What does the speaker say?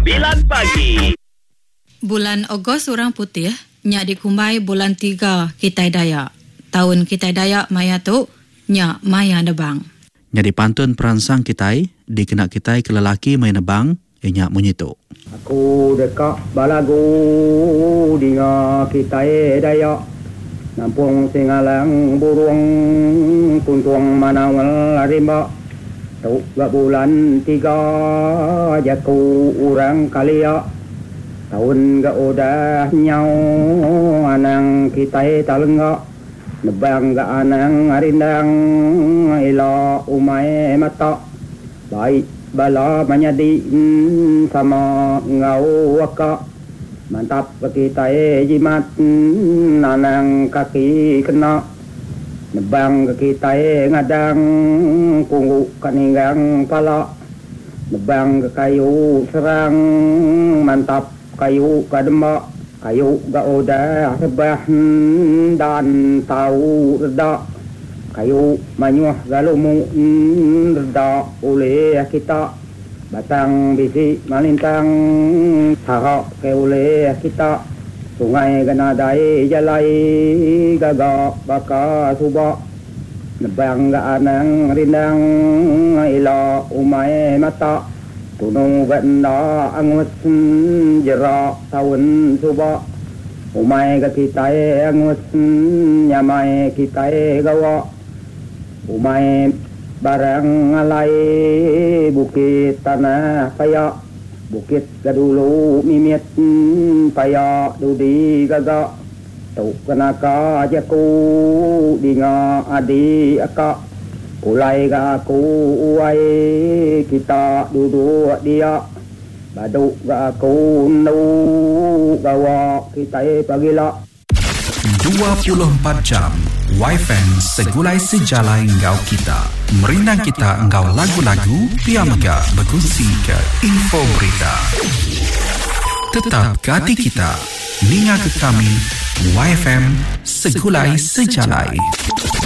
pagi. Bulan Ogos orang putih, nya dikumbai bulan 3 Kitai Dayak. Tahun Kitai Dayak maya tu, nya maya nebang. Nya dipantun peransang Kitai, dikena Kitai ke lelaki maya nebang, nya menyitu. Aku dekat balagu dinga Kitai Dayak. Nampung singalang burung kuntuang manawal rimba. Tuk gak bulan 3 jaku orang kalia. Tahun gak udah nyau anang Kitai talenggak. Nebang gak anang arindang ila umay mata. Baik bala manyadi sama ngau waka. Mantap Kitai jimat anang kaki kena. Nebang Kitai ngadang kunggu kaninggang pala. Nebang kayu serang mantap kayu kadema. Kayu gak udah rebah dan tahu reda. Kayu manyuh galumu reda oleh kita. Batang bisi malintang sarap ke oleh kita. Sungai ganadai jalai gagak baka subak. Nebang ga anang rindang ila umay mata. Tunong ganda angus jerak tahun subak. Umay ga Kitai angus nyamay Kitai gawa. Umay barang alay bukit tanah payak. Bukit gadulu mimit payak dudi gagak. Tuk kenaka jaku dinga adi akak. Pulai ga aku uai kita duduk dia. Baduk ga aku nu gawa Kitai pagila. 24 jam Wi-Fi segulai sejalai engkau kita. Merindang kita engkau lagu-lagu Pia Mega berkongsi ke info berita. Tetap ke hati kita. Ninga ke kami Wi-Fi segulai sejalai.